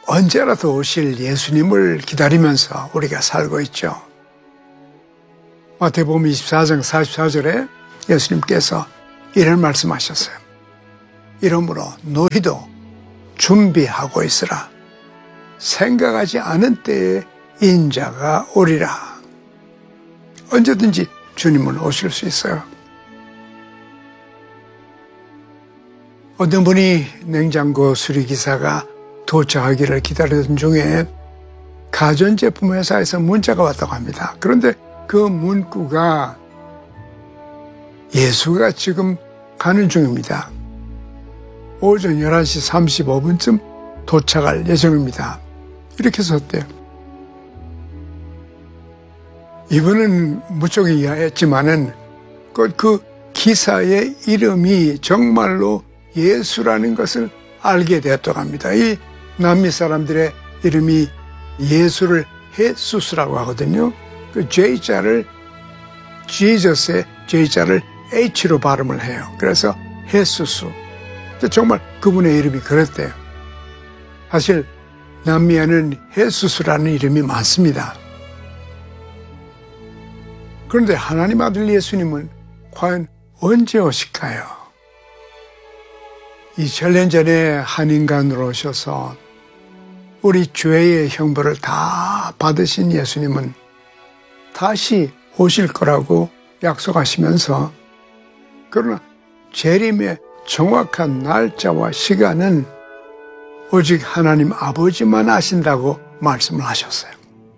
언제라도 오실 예수님을 기다리면서 우리가 살고 있죠. 마태복음 24장 44절에 예수님께서 이런 말씀하셨어요. 이러므로 너희도 준비하고 있으라. 생각하지 않은 때에 인자가 오리라. 언제든지 주님은 오실 수 있어요. 어떤 분이 냉장고 수리기사가 도착하기를 기다리던 중에 가전제품 회사에서 문자가 왔다고 합니다. 그런데 그 문구가 예수가 지금 가는 중입니다. 오전 11시 35분쯤 도착할 예정입니다. 이렇게 썼대요. 이분은 무척 이해했지만은 그 기사의 이름이 정말로 예수라는 것을 알게 되었다고 합니다. 이 남미 사람들의 이름이 예수를 헤수스라고 하거든요. 그 J자를 지저스의 J자를 H로 발음을 해요. 그래서 헤수스. 정말 그분의 이름이 그랬대요. 사실 남미에는 헤수스라는 이름이 많습니다. 그런데 하나님 아들 예수님은 과연 언제 오실까요? 2000년 전에 한 인간으로 오셔서 우리 죄의 형벌을 다 받으신 예수님은 다시 오실 거라고 약속하시면서 그러나 재림의 정확한 날짜와 시간은 오직 하나님 아버지만 아신다고 말씀을 하셨어요.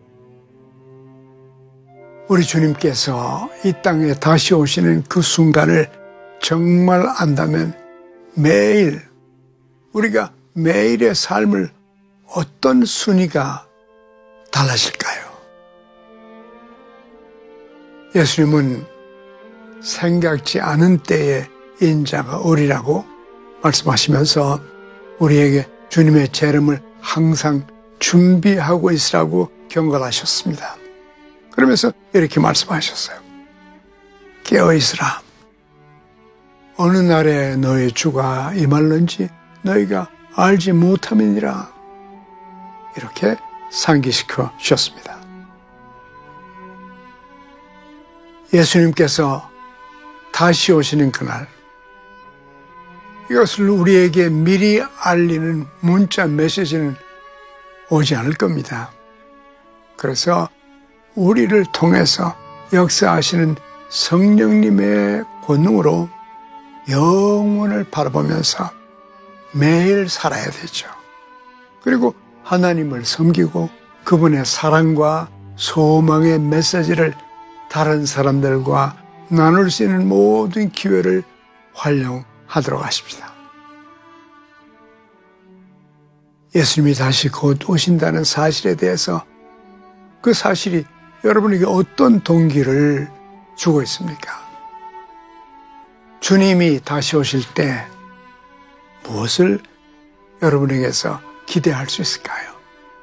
우리 주님께서 이 땅에 다시 오시는 그 순간을 정말 안다면 매일 우리가 매일의 삶을 어떤 순위가 달라질까요? 예수님은 생각지 않은 때에 인자가 오리라고 말씀하시면서 우리에게 주님의 재림을 항상 준비하고 있으라고 경고하셨습니다. 그러면서 이렇게 말씀하셨어요. 깨어있으라. 어느 날에 너의 주가 임할는지 너희가 알지 못함이니라. 이렇게 상기시켜 주셨습니다. 예수님께서 다시 오시는 그날, 이것을 우리에게 미리 알리는 문자 메시지는 오지 않을 겁니다. 그래서 우리를 통해서 역사하시는 성령님의 권능으로 영원을 바라보면서 매일 살아야 되죠. 그리고 하나님을 섬기고 그분의 사랑과 소망의 메시지를 다른 사람들과 나눌 수 있는 모든 기회를 활용하도록 하십시다. 예수님이 다시 곧 오신다는 사실에 대해서 그 사실이 여러분에게 어떤 동기를 주고 있습니까? 주님이 다시 오실 때 무엇을 여러분에게서 기대할 수 있을까요?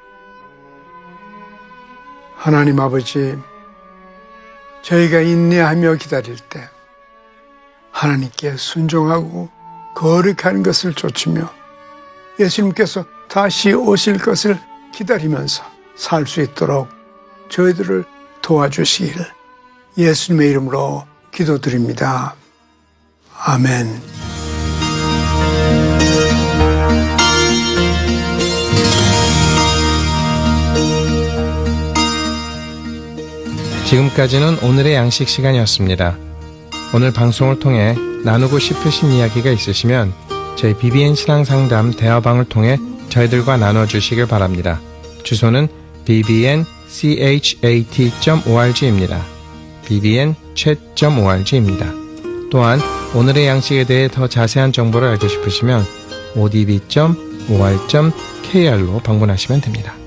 하나님 아버지, 저희가 인내하며 기다릴 때 하나님께 순종하고 거룩한 것을 좇으며 예수님께서 다시 오실 것을 기다리면서 살 수 있도록 저희들을 도와주시기를 예수님의 이름으로 기도드립니다. 아멘. 지금까지는 오늘의 양식 시간이었습니다. 오늘 방송을 통해 나누고 싶으신 이야기가 있으시면 저희 BBN 신앙상담 대화방을 통해 저희들과 나눠주시길 바랍니다. 주소는 bbnchat.org입니다. bbnchat.org입니다. 또한 오늘의 양식에 대해 더 자세한 정보를 알고 싶으시면 odb.or.kr로 방문하시면 됩니다.